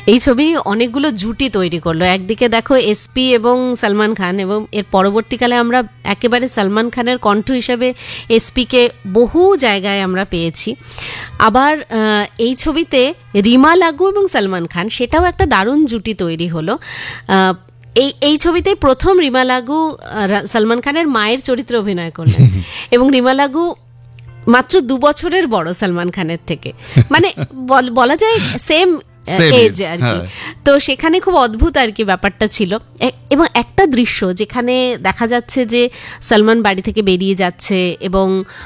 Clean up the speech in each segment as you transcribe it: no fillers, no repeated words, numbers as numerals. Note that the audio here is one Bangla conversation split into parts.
এই ছবি অনেকগুলো জুটি তৈরি করলো। একদিকে দেখো এসপি এবং সালমান খান, এবং এর পরবর্তীকালে আমরা একেবারে সালমান খানের কণ্ঠ হিসেবে এসপিকে বহু জায়গায় আমরা পেয়েছি। আবার এই ছবিতে রিমা লাগু এবং সালমান খান, সেটাও একটা দারুণ জুটি তৈরি হলো। এই ছবিতেই প্রথম রিমা লাগু সালমান খানের মায়ের চরিত্রে অভিনয় করলেন এবং রিমা লাগু মাত্র 2 বছরের বড় সালমান খানের থেকে, মানে বলা যায় সেম এজ আর কি। তো সেখানে খুব অদ্ভুত আর কি ব্যাপারটা ছিল। এবং একটা দৃশ্য যেখানে দেখা যাচ্ছে যে সালমান বাড়ি থেকে বেরিয়ে যাচ্ছে এবং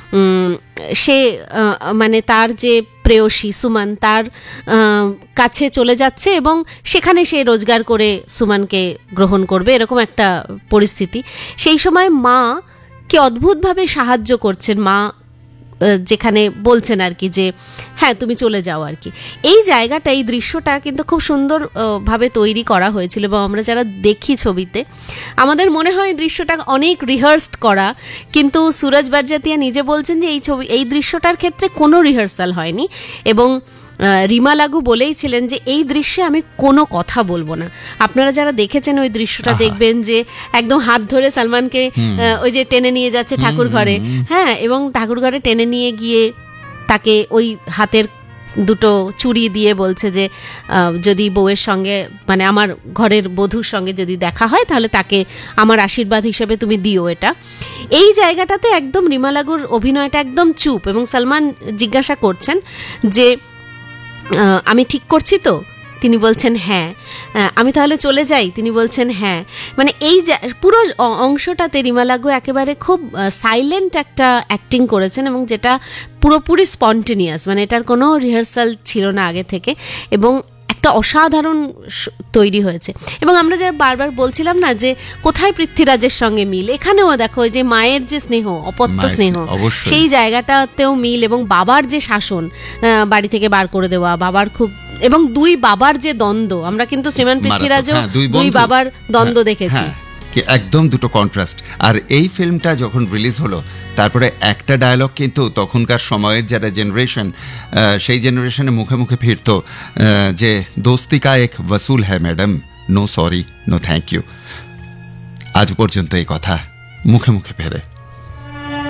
সে মানে তার যে প্রেয়সী সুমান তার কাছে চলে যাচ্ছে এবং সেখানে সে রোজগার করে সুমানকে গ্রহণ করবে, এরকম একটা পরিস্থিতি। সেই সময় মা কে অদ্ভুতভাবে সাহায্য করছেন, মা যেখানে বলছেন আর কি যে হ্যাঁ তুমি চলে যাও আর কি। এই জায়গাটা, এই দৃশ্যটা কিন্তু খুব সুন্দর ভাবে তৈরি করা হয়েছিল এবং আমরা যারা দেখি ছবিতে আমাদের মনে হয় দৃশ্যটা অনেক রিহার্সড করা, কিন্তু সুরজ বারজাতিয়া নিজে বলছেন যে এই দৃশ্যটার ক্ষেত্রে কোনো রিহার্সাল হয়নি এবং রিমা লাগু বলেইছিলেন যে এই দৃশ্যে আমি কোনো কথা বলবো না। আপনারা যারা দেখেছেন ওই দৃশ্যটা দেখবেন যে একদম হাত ধরে সালমানকে ওই যে টেনে নিয়ে যাচ্ছে ঠাকুর ঘরে, হ্যাঁ, এবং ঠাকুর ঘরে টেনে নিয়ে গিয়ে তাকে ওই হাতের দুটো চুড়ি দিয়ে বলছে যে যদি বউয়ের সঙ্গে মানে আমার ঘরের বধূর সঙ্গে যদি দেখা হয় তাহলে তাকে আমার আশীর্বাদ হিসেবে তুমি দিও এটা। এই জায়গাটাতে একদম রিমা লাগুর অভিনয়টা একদম চুপ, এবং সালমান জিজ্ঞাসা করছেন যে আমি ঠিক করছি তো? তিনি বলছেন হ্যাঁ। আমি তাহলে চলে যাই? তিনি বলছেন হ্যাঁ। মানে এই পুরো অংশটাতে রিমা লাগু একেবারে খুব সাইলেন্ট একটা অ্যাক্টিং করেছেন এবং যেটা পুরোপুরি স্পন্টেনিয়াস, মানে এটার কোনো রিহার্সাল ছিল না আগে থেকে, এবং একটা অসাধারণ তৈরি হয়েছে। এবং আমরা যারা বারবার বলছিলাম না যে কোথায় পৃথ্বীরাজের সঙ্গে মিল, এখানেও দেখো যে মায়ের যে স্নেহ, অপত্য স্নেহ, সেই জায়গাটাতেও মিল, এবং বাবার যে শাসন, বাড়ি থেকে বার করে দেওয়া, বাবার খুব, এবং দুই বাবার যে দ্বন্দ্ব, আমরা কিন্তু শ্রীমান পৃথ্বীরাজও দুই বাবার দ্বন্দ্ব দেখেছি, একদম দুটো কন্ট্রাস্ট। আর এই ফিল্মটা যখন রিলিজ হলো তারপরে একটা ডায়লগ কিন্তু তখনকার সময়ের যারা জেনারেশন, সেই জেনারেশনে মুখে মুখে ফিরত যে দোস্তি কা এক ওসুল হ্যায় madam, no sorry no thank you. আজ পর্যন্ত এই কথা মুখে মুখে ফেরে।